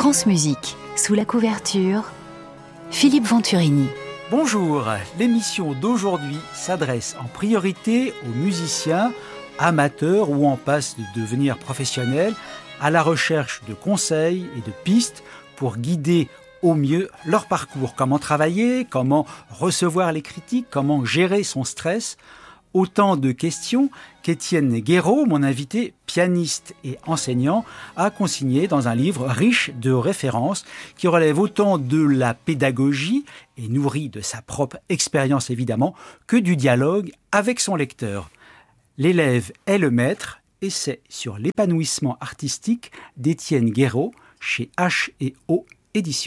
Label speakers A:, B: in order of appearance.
A: France Musique, sous la couverture, Philippe Venturini.
B: Bonjour, l'émission d'aujourd'hui s'adresse en priorité aux musiciens, amateurs ou en passe de devenir professionnels, à la recherche de conseils et de pistes pour guider au mieux leur parcours. Comment travailler, comment recevoir les critiques, comment gérer son stress. Autant de questions qu'Étienne Guéraud, mon invité, pianiste et enseignant, a consigné dans un livre riche de références qui relève autant de la pédagogie et nourri de sa propre expérience évidemment que du dialogue avec son lecteur. L'élève est le maître et c'est sur l'épanouissement artistique d'Étienne Guéraud chez H&O Éditions.